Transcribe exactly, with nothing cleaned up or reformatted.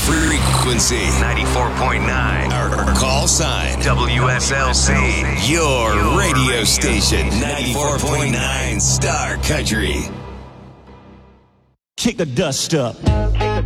Frequency ninety-four point nine. Our, our call sign W S L C. Your, Your radio station ninety-four point nine Star Country. Kick the dust up.